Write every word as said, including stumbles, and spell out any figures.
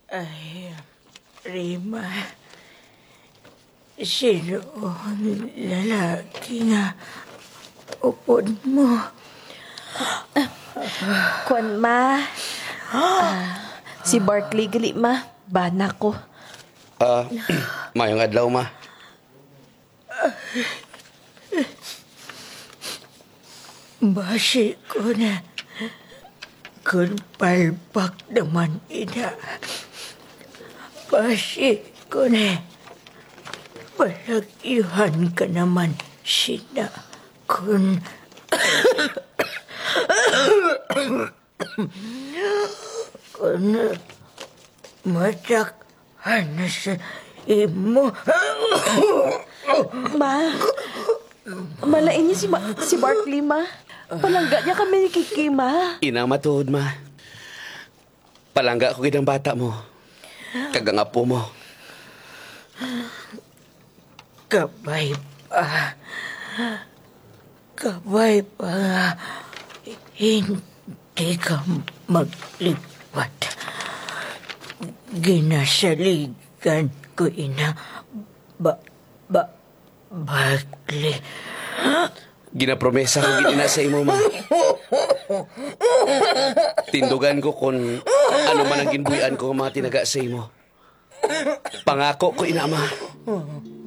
Ay, Rima, sino ang lalaki nga upod mo? Kwan ma. Ah, si Barkley gali ma. Bana ko. Ah, mayong adlaw, ma. Basi ko na kung palpak naman ina. Basi ko na palagyuhan ka naman sina kung kung matakhan na sa imo. Ma. Malain niya si, ma- si Barkley ma. Palangga niya kami ni Kiki ma. Ina matuod, ma. Palangga ko gidang bata mo. Kagangapo mo. Kabay pa. Kabay pa nga. Hindi ka maglipat. Ginasaligan ko ina. Ba, ba, Barkley. Ginapromesa ko ginina sa imo, ma. Tindugan ko kung ano man ang ginbuyan ko mga tinaga sa imo. Pangako ko, ina, ma.